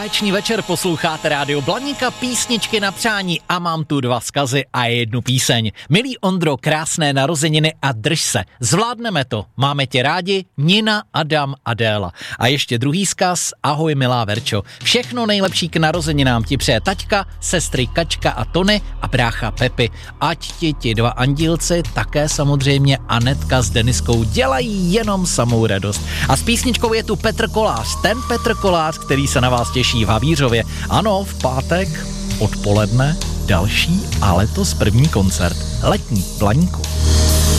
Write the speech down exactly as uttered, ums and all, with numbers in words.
Báječný večer, posloucháte Rádio Blaníka, písničky na přání a mám tu dva vzkazy a jednu píseň. Milý Ondro, krásné narozeniny a drž se. Zvládneme to. Máme tě rádi, Nina, Adam, Adéla. A ještě druhý vzkaz, ahoj milá Verčo. Všechno nejlepší k narozeninám ti přeje taťka, sestry Kačka a Tony a brácha Pepy. Ať ti ti dva andílci, také samozřejmě Anetka s Deniskou dělají jenom samou radost. A s písničkou je tu Petr Kolář, ten Petr Kolář, který se na vás těší v Havířově. Ano, v pátek odpoledne další a letos první koncert. Letní v Blaníku.